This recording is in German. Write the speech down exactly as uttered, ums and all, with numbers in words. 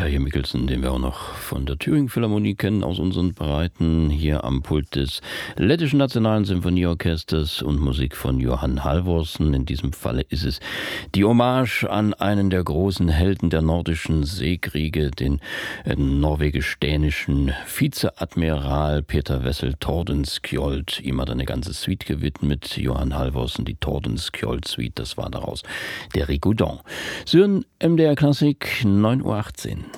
Terje Mikkelsen, den wir auch noch von der Thüringen Philharmonie kennen, aus unseren Breiten, hier am Pult des Lettischen Nationalen Sinfonieorchesters und Musik von Johan Halvorsen. In diesem Falle ist es die Hommage an einen der großen Helden der nordischen Seekriege, den äh, norwegisch-dänischen Vizeadmiral Peter Wessel Tordenskjold. Ihm hat eine ganze Suite gewidmet, Johan Halvorsen, die Tordenskjold-Suite, das war daraus der Rigaudon. Sie hören M D R Klassik, neun Uhr achtzehn.